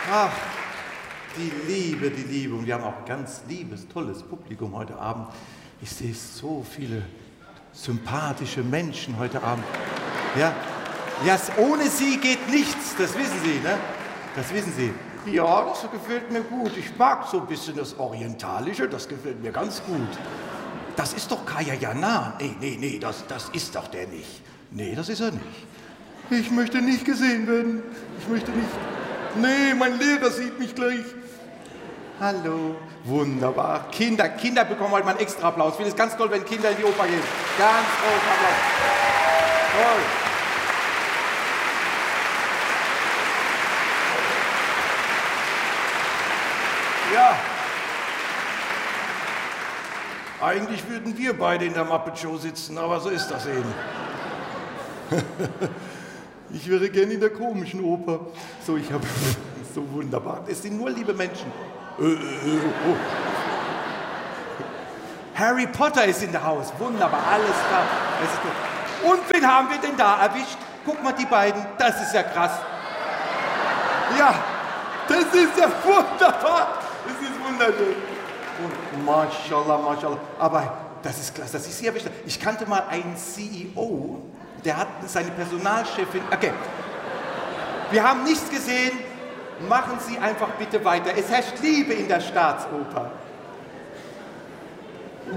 Ach, die Liebe, die Liebe. Und wir haben auch ganz liebes, tolles Publikum heute Abend. Ich sehe so viele sympathische Menschen heute Abend. Ja, ohne sie geht nichts, das wissen Sie, ne? Das wissen Sie. Ja, das gefällt mir gut. Ich mag so ein bisschen das Orientalische, das gefällt mir ganz gut. Das ist doch Kaya Jana. Nee, das ist doch der nicht. Nee, das ist er nicht. Ich möchte nicht gesehen werden. Ich möchte nicht. Nee, mein Lehrer sieht mich gleich. Hallo. Wunderbar. Kinder bekommen heute mal einen extra Applaus. Ich finde es ganz toll, wenn Kinder in die Oper gehen. Ganz großen Applaus. Toll. Ja. Eigentlich würden wir beide in der Muppet Show sitzen, aber so ist das eben. Ich wäre gerne in der komischen Oper. So, ich habe so wunderbar. Es sind nur liebe Menschen. Oh. Harry Potter ist in der Haus. Wunderbar, alles da. Und wen haben wir denn da erwischt? Guck mal, die beiden. Das ist ja krass. Ja, das ist ja wunderbar. Das ist wunderschön. Und Mashallah. Aber das ist klasse, dass ich Sie erwischt habe. Ich kannte mal einen CEO, der hat seine Personalchefin... Okay, wir haben nichts gesehen. Machen Sie einfach bitte weiter. Es herrscht Liebe in der Staatsoper.